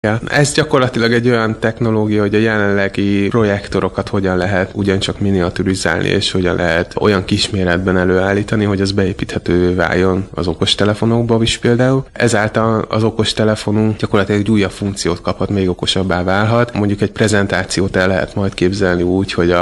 Ez gyakorlatilag egy olyan technológia, hogy a jelenlegi projektorokat hogyan lehet ugyancsak miniaturizálni, és hogyan lehet olyan kisméretben előállítani, hogy az beépíthetővé váljon az okostelefonokba is például. Ezáltal az okostelefonunk gyakorlatilag egy újabb funkciót kaphat, még okosabbá válhat. Mondjuk egy prezentációt el lehet majd képzelni úgy, hogy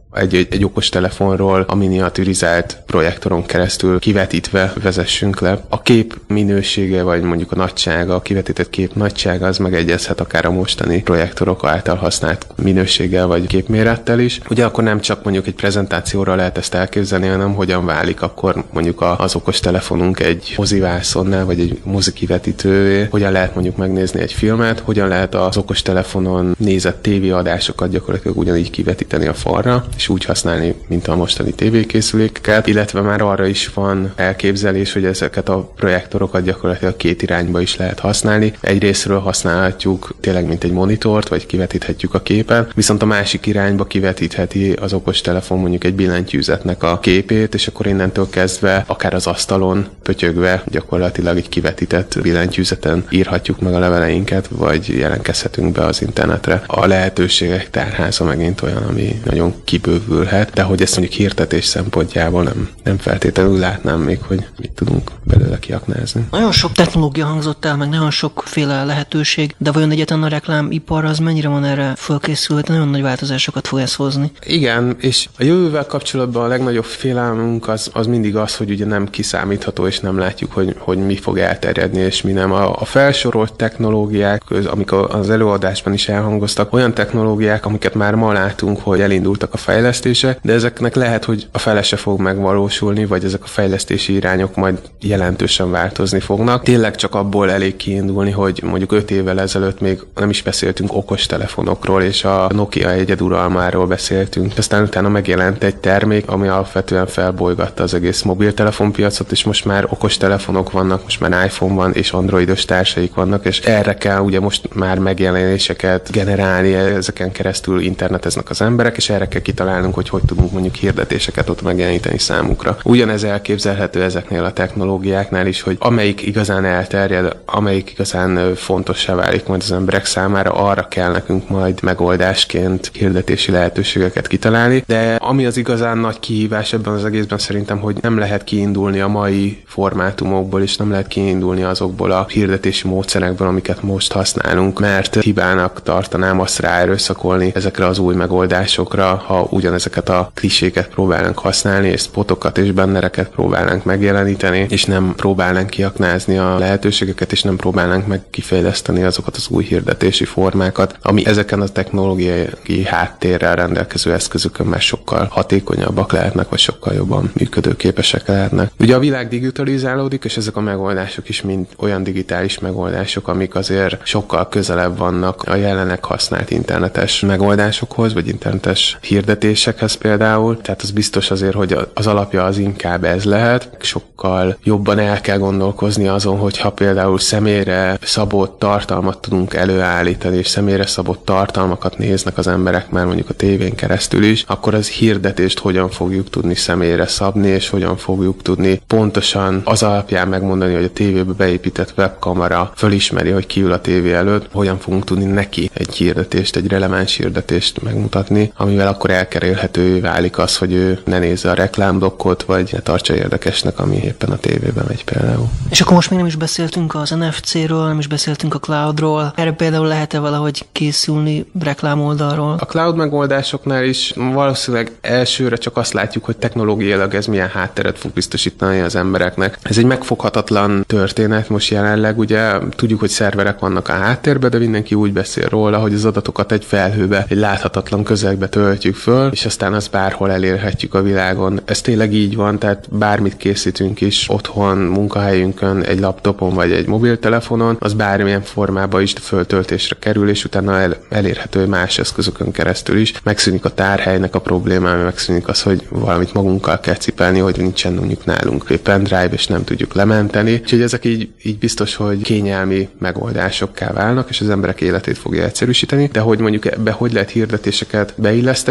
egy okostelefonról a miniaturizált projektoron keresztül kivetítve vezessünk le. A kép minősége, vagy mondjuk a nagysága, a kivetített kép nagysága az megegyezhet akár a mostani projektorok által használt minőséggel, vagy képmérettel is. Ugye akkor nem csak mondjuk egy prezentációra lehet ezt elképzelni, hanem hogyan válik akkor mondjuk az okostelefonunk egy mozivászonnál, vagy egy mozikivetítővé, hogyan lehet mondjuk megnézni egy filmet, hogyan lehet az okostelefonon nézett tévéadásokat gyakorlatilag ugyanígy kivetíteni a falra, és úgy használni, mint a mostani tévékészülékeket, illetve már arra is van elképzelés, hogy ezeket a projektorokat gyakorlatilag két irányba is lehet használni. Egyrészről használhatjuk tényleg, mint egy monitort, vagy kivetíthetjük a képet, viszont a másik irányba kivetítheti az okostelefon mondjuk egy billentyűzetnek a képét, és akkor innentől kezdve akár az asztalon pötyögve gyakorlatilag egy kivetített billentyűzeten írhatjuk meg a leveleinket, vagy jelentkezhetünk be az internetre. A lehetőségek tárháza megint olyan, ami nagyon kibővülhet, de hogy ezt mondjuk hirdetés szempontjából nem feltétlenül látnám még, hogy mit tudunk belőle kiaknázni. Nagyon sok technológia hangzott el, meg nagyon sokféle lehetőség, de vajon egyáltalán a reklámipar az mennyire van erre fölkészülve, nagyon nagy változásokat fog ezt hozni? Igen, és a jövővel kapcsolatban a legnagyobb félelmünk az mindig az, hogy ugye nem kiszámítható, és nem látjuk, hogy mi fog elterjedni, és mi nem. A felsorolt technológiák, amik az előadásban is elhangoztak, olyan technológiák, amiket már ma látunk, hogy elindultak a fejlesztések, de ezeknek lehet, hogy a fele se fog megvalósulni, vagy ezek a fejlesztési irányok majd jelentősen változni fognak. Tényleg csak abból elég kiindulni, hogy mondjuk 5 évvel ezelőtt még nem is beszéltünk okostelefonokról, és a Nokia egyeduralmáról beszéltünk. Aztán utána megjelent egy termék, ami alapvetően felbolygatta az egész mobiltelefonpiacot, és most már okostelefonok vannak, most már iPhone van, és androidos társaik vannak, és erre kell ugye most már megjelenéseket generálni, ezeken keresztül interneteznek az emberek, és erre kell kitalálnunk, hogy tudunk mondjuk hirdetéseket ott megjeleníteni számukra. Ugyanez elképzelhető ezeknél a technológiáknál is, hogy amelyik igazán elterjed, amelyik igazán fontossá válik majd az emberek számára, arra kell nekünk majd megoldásként hirdetési lehetőségeket kitalálni. De ami az igazán nagy kihívás ebben az egészben szerintem, hogy nem lehet kiindulni a mai formátumokból, és nem lehet kiindulni azokból a hirdetési módszerekből, amiket most használunk, mert hibának tartanám azt ráerőszakolni ezekre az új megoldásokra, ha ugyanezeket a kliséket próbálnánk használni, és spotokat és bannereket próbálnánk megjeleníteni, és nem próbálnánk kiaknázni a lehetőségeket, és nem próbálnánk meg kifejleszteni azokat az új hirdetési formákat, ami ezeken a technológiai háttérrel rendelkező eszközökön már sokkal hatékonyabbak lehetnek, vagy sokkal jobban működőképesek lehetnek. Ugye a világ digitalizálódik, és ezek a megoldások is mind olyan digitális megoldások, amik azért sokkal közelebb vannak a jelenleg használt internetes megoldásokhoz, vagy internetes hirdetésekhez például. Tehát az biztos azért, hogy az alapja az inkább ez lehet. Sokkal jobban el kell gondolkozni azon, hogyha például személyre szabott tartalmat tudunk előállítani, és személyre szabott tartalmakat néznek az emberek már mondjuk a tévén keresztül is, akkor az hirdetést hogyan fogjuk tudni személyre szabni, és hogyan fogjuk tudni pontosan az alapján megmondani, hogy a tévébe beépített webkamera fölismeri, hogy ki ül a tévé előtt, hogyan fogunk tudni neki egy hirdetést, egy releváns hirdetést megmutatni, amivel akkor elkerülhetővé válik az, hogy ő ne nézze a reklámblokkot, vagy ne tartsa érdekesnek, ami éppen a tévében megy például. És akkor most még nem is beszéltünk az NFC-ről, nem is beszéltünk a cloudról. Erre például lehet-e valahogy készülni reklámoldalról? A cloud megoldásoknál is valószínűleg elsőre csak azt látjuk, hogy technológiailag ez milyen hátteret fog biztosítani az embereknek. Ez egy megfoghatatlan történet most jelenleg, ugye tudjuk, hogy szerverek vannak a háttérben, de mindenki úgy beszél róla, hogy az adatokat egy felhőbe, egy láthatatlan közegbe töltjük föl, és aztán azt bárhol elérhetjük a világon. Ez tényleg így van, tehát bármit készítünk is otthon, munkahelyünkön, egy laptopon vagy egy mobiltelefonon, az bármilyen formában is föltöltésre kerül, és utána elérhető más eszközökön keresztül is. Megszűnik a tárhelynek a problémája, megszűnik az, hogy valamit magunkkal kell cipelni, hogy nincsen mondjuk nálunk pendrive, és nem tudjuk lementeni. Úgyhogy ezek így biztos, hogy kényelmi megoldásokká válnak, és az emberek életét fogja egyszerűsíteni, de hogy mondjuk ebbe hogy lehet hirdetéseket beilleszteni,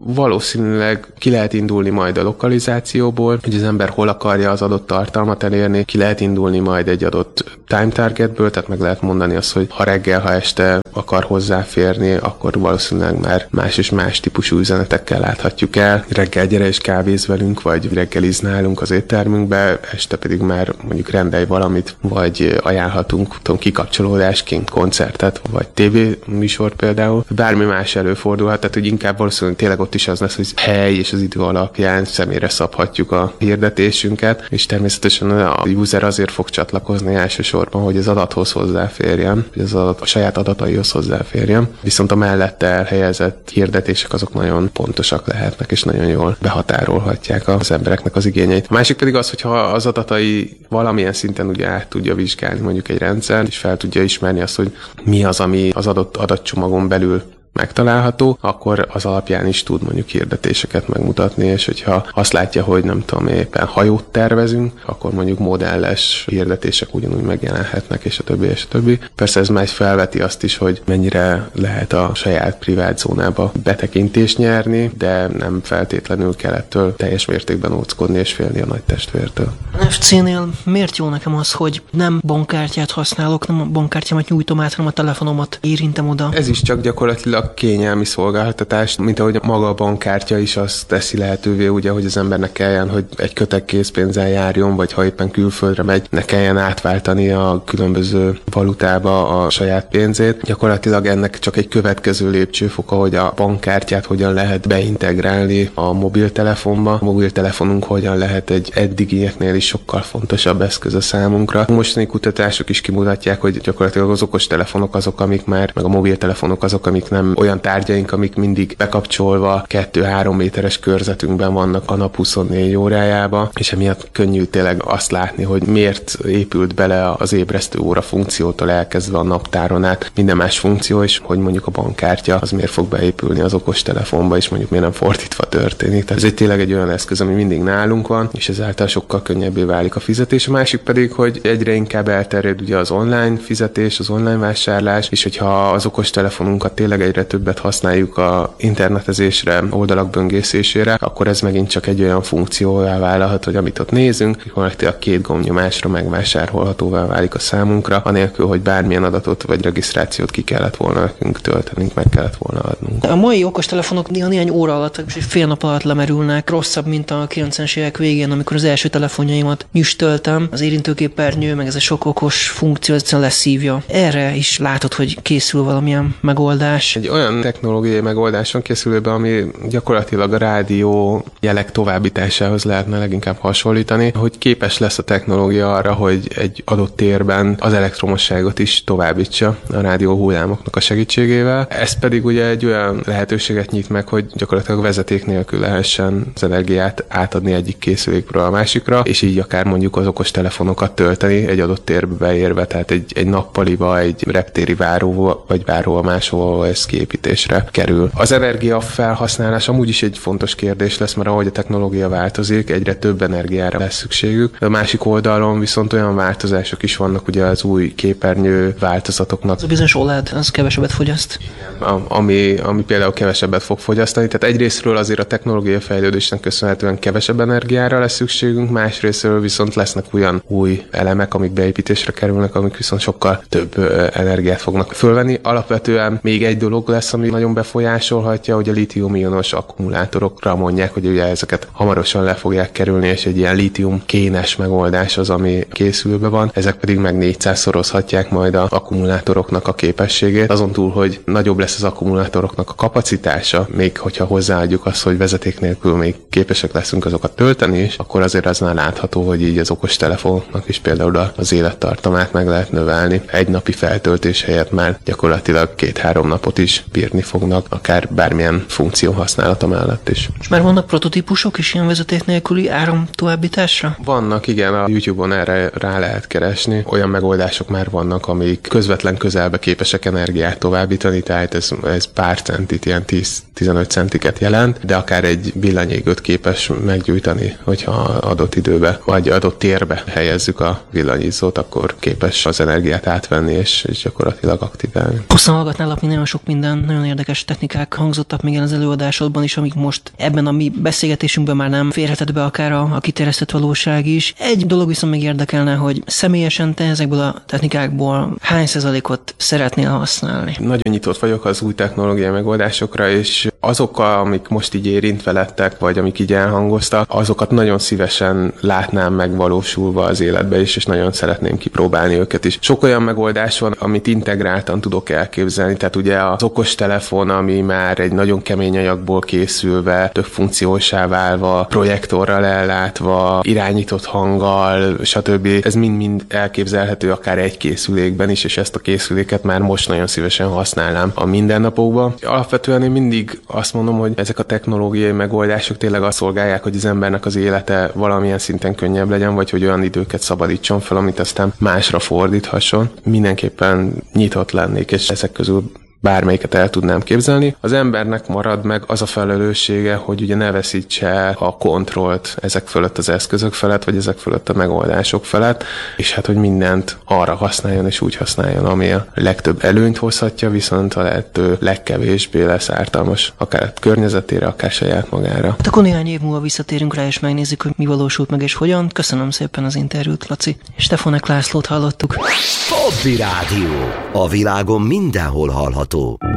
valószínűleg ki lehet indulni majd a lokalizációból, hogy az ember hol akarja az adott tartalmat elérni, ki lehet indulni majd egy adott time targetből, tehát meg lehet mondani azt, hogy ha reggel, ha este akar hozzáférni, akkor valószínűleg már más és más típusú üzenetekkel láthatjuk el. Reggel gyere és kávézz velünk, vagy reggeliz nálunk az éttermünkbe, este pedig már mondjuk rendelj valamit, vagy ajánlhatunk kikapcsolódásként koncertet, vagy tévéműsort például. Bármi más előfordulhat, tehát hogy inkább valószínűleg tényleg ott is az lesz, hogy hely és az idő alapján személyre szabhatjuk a hirdetésünket, és természetesen a user azért fog csatlakozni elsősorban, hogy az adathoz hozzáférjen, hogy az adat a saját adataihoz hozzáférjen. Viszont a mellette elhelyezett hirdetések azok nagyon pontosak lehetnek, és nagyon jól behatárolhatják az embereknek az igényeit. A másik pedig az, hogyha az adatai valamilyen szinten ugye át tudja vizsgálni mondjuk egy rendszer, és fel tudja ismerni azt, hogy mi az, ami az adott adatcsomagon belül megtalálható, akkor az alapján is tud mondjuk hirdetéseket megmutatni, és hogyha azt látja, hogy nem tudom, éppen hajót tervezünk, akkor mondjuk modelles hirdetések ugyanúgy megjelenhetnek, és a többi, és a többi. Persze ez már felveti azt is, hogy mennyire lehet a saját privát zónába betekintést nyerni, de nem feltétlenül kell ettől teljes mértékben óckodni és félni a nagy testvértől. NFC-nél miért jó nekem az, hogy nem bankkártyát használok, nem a bankkártyámat nyújtom át, hanem a telefonomat érintem oda? Ez is csak gyakorlatilag kényelmi szolgáltatás, mint ahogy maga a bankkártya is azt teszi lehetővé, ugye, hogy az embernek kelljen, hogy egy kötek készpénzzel járjon, vagy ha éppen külföldre megy, ne kelljen átváltani a különböző valutába a saját pénzét. Gyakorlatilag ennek csak egy következő lépcsőfoka, hogy a bankkártyát hogyan lehet beintegrálni a mobiltelefonba. A mobiltelefonunk hogyan lehet egy eddigieknél is sokkal fontosabb eszköz a számunkra. Mostani kutatások is kimutatják, hogy gyakorlatilag az okostelefonok azok, amik már, meg a mobiltelefonok azok, amik nem olyan tárgyaink, amik mindig bekapcsolva 2-3 méteres körzetünkben vannak a nap 24 órájába, és emiatt könnyű tényleg azt látni, hogy miért épült bele az ébresztő óra funkciótól elkezdve a naptáron át minden más funkció, és hogy mondjuk a bankkártya az miért fog beépülni az okostelefonba, és mondjuk miért nem fordítva történik. Tehát ez tényleg egy olyan eszköz, ami mindig nálunk van, és ezáltal sokkal könnyebbé válik a fizetés. A másik pedig, hogy egyre inkább elterjed ugye az online fizetés, az online vásárlás, és hogyha az okostelefonunkat tényleg egyre többet használjuk a internetezésre, oldalak böngészésére, akkor ez megint csak egy olyan funkcióvá válhat, hogy amit ott nézünk, gyakorlatilag 2 gombnyomásra megvásárolhatóvá válik a számunkra, anélkül, hogy bármilyen adatot vagy regisztrációt ki kellett volna nekünk töltenünk, meg kellett volna adnunk. A mai okostelefonok néhány óra alatt, és fél nap alatt lemerülnek, rosszabb, mint a 90-es évek végén, amikor az első telefonjaimat nyüstöltem, az érintőképernyő, meg ez a sok okos funkció egyszerűen leszívja. Erre is látod, hogy készül valamilyen megoldás. Egy olyan technológiai megoldáson készül be, ami gyakorlatilag a rádió jelek továbbításához lehetne leginkább hasonlítani, hogy képes lesz a technológia arra, hogy egy adott térben az elektromosságot is továbbítsa a rádió hullámoknak a segítségével. Ez pedig ugye egy olyan lehetőséget nyit meg, hogy gyakorlatilag vezeték nélkül lehessen az energiát átadni egyik készülékről a másikra, és így akár mondjuk az okos telefonokat tölteni egy adott térbe beérve, tehát egy nappaliba, egy reptéri váróba, vagy bárhol máshol ez kiépítésre kerül. Az energia felhasználás amúgy is egy fontos kérdés lesz, mert ahogy a technológia változik, egyre több energiára lesz szükségük. A másik oldalon viszont olyan változások is vannak ugye az új képernyő változatoknak. Az a bizonyos OLED, az kevesebbet fogyaszt. Ami például kevesebbet fog fogyasztani. Tehát egyrésztről azért a technológiai fejlődésnek köszönhetően kevesebb energiára lesz szükségünk, másrésztről viszont lesznek olyan új elemek, amik beépítésre kerülnek, amik viszont sokkal több energiát fognak fölvenni. Alapvetően még egy dolog lesz, ami nagyon befolyásolhatja, hogy a lítium-ionos akkumulátorokra mondják, hogy ugye ezeket hamarosan le fogják kerülni, és egy ilyen lítium kénes megoldás az, ami készülve van. Ezek pedig meg 400-szorozhatják majd az akkumulátoroknak a képességét. Azon túl, hogy nagyobb lesz az akkumulátoroknak a kapacitása, még hogyha hozzáadjuk azt, hogy vezeték nélkül még képesek leszünk azokat tölteni is, akkor azért az már látható, hogy így az okos telefonoknak is például az élettartamát meg lehet növelni. Egy napi feltöltés helyett már gyakorlatilag 2-3 napot is bírni fognak, akár bármilyen funkció használata mellett is. És már vannak prototípusok is ilyen vezeték nélküli áram továbbításra? Vannak, igen, a YouTube-on erre rá lehet keresni. Olyan megoldások már vannak, amik közvetlen közelbe képesek energiát továbbítani, tehát ez pár centit, ilyen 10-15 centiket jelent, de akár egy villanyégőt képes meggyújtani, hogyha adott időbe, vagy adott térbe helyezzük a villanyízót, akkor képes az energiát átvenni, és gyakorlatilag aktiválni. Hosszan hallgatnálak még nagyon sok mindent. minden nagyon érdekes technikák hangzottak még el az előadásodban is, amik most ebben a mi beszélgetésünkben már nem férhetett be akár a kiterjesztett valóság is. Egy dolog viszont még érdekelne, hogy személyesen te ezekből a technikákból hány százalékot szeretnél használni? Nagyon nyitott vagyok az új technológiai megoldásokra, és azokkal, amik most így érintve lettek, vagy amik így elhangoztak, azokat nagyon szívesen látnám megvalósulva az életbe is, és nagyon szeretném kipróbálni őket is. Sok olyan megoldás van, amit integráltan tudok elképzelni, tehát ugye az okostelefon, ami már egy nagyon kemény anyagból készülve, több funkciósá válva, projektorral ellátva, irányított hanggal, stb. Ez mind elképzelhető akár egy készülékben is, és ezt a készüléket már most nagyon szívesen használnám a mindennapokban. Alapvetően én mindig azt mondom, hogy ezek a technológiai megoldások tényleg azt szolgálják, hogy az embernek az élete valamilyen szinten könnyebb legyen, vagy hogy olyan időket szabadítson fel, amit aztán másra fordíthasson. Mindenképpen nyitott lennék, és ezek közül bármelyiket el tudnám képzelni. Az embernek marad meg az a felelőssége, hogy ugye ne veszítse a kontrollt ezek fölött az eszközök felett, vagy ezek fölött a megoldások felett, és hát, hogy mindent arra használjon és úgy használjon, ami a legtöbb előnyt hozhatja, viszont a lehető legkevésbé lesz ártalmas, akár a környezetére, akár saját magára. Hát akkor néhány év múlva visszatérünk rá, és megnézzük, hogy mi valósult meg és hogyan. Köszönöm szépen az interjút, Laci. Stefanek Lászlót hallottuk. Hobby Rádió. A világon mindenhol hallható.